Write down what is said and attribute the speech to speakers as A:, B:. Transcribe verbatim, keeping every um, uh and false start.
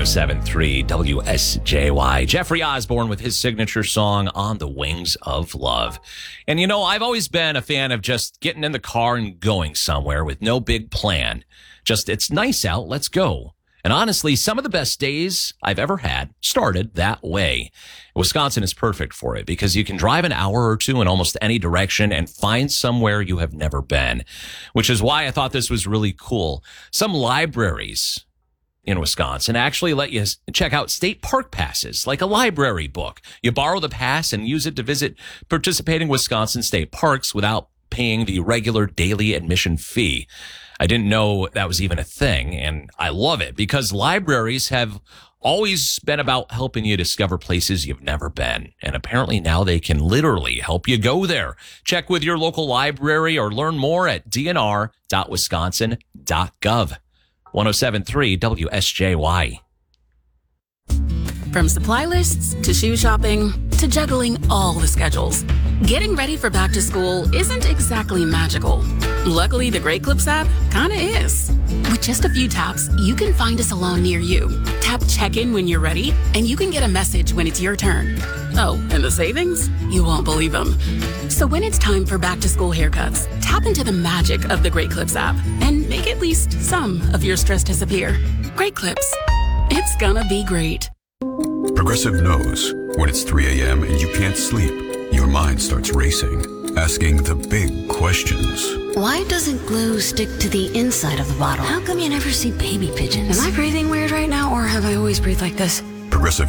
A: seven point three W S J Y. Jeffrey Osborne with his signature song, On the Wings of Love. And you know, I've always been a fan of just getting in the car and going somewhere with no big plan. Just, it's nice out, let's go. And honestly, some of the best days I've ever had started that way. Wisconsin is perfect for it because you can drive an hour or two in almost any direction and find somewhere you have never been, which is why I thought this was really cool. Some libraries in Wisconsin actually let you check out state park passes, like a library book. You borrow the pass and use it to visit participating Wisconsin state parks without paying the regular daily admission fee. I didn't know that was even a thing, and I love it because libraries have always been about helping you discover places you've never been, and apparently now they can literally help you go there. Check with your local library or learn more at d n r dot wisconsin dot gov. one oh seven point three W S J Y.
B: From supply lists to shoe shopping to juggling all the schedules, getting ready for back to school isn't exactly magical. Luckily, the Great Clips app kinda is. With just a few taps, you can find a salon near you. Tap check-in when you're ready, and you can get a message when it's your turn. Oh, and the savings? You won't believe them. So when it's time for back to school haircuts, tap into the magic of the Great Clips app and make at least some of your stress disappear. Great Clips. It's gonna be great.
C: Progressive knows when it's three a.m. and you can't sleep, your mind starts racing, asking the big questions.
D: Why doesn't glue stick to the inside of the bottle? How come you never see baby pigeons? Am I breathing weird right now, or have I always breathed like this?
C: Progressive